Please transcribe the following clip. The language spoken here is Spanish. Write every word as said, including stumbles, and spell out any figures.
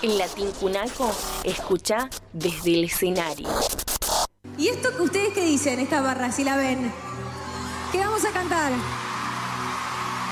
En Latín Cunaco, escucha desde el escenario. ¿Y esto que ustedes qué dicen, esta barra, si la ven? ¿Qué vamos a cantar?